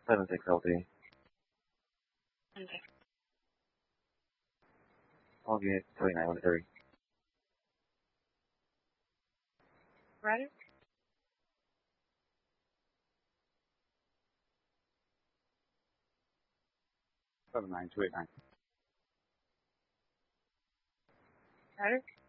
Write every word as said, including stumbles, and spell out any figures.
seven six L T. Okay. All units twenty-nine one three. Roger. seven nine two eight nine. Roger.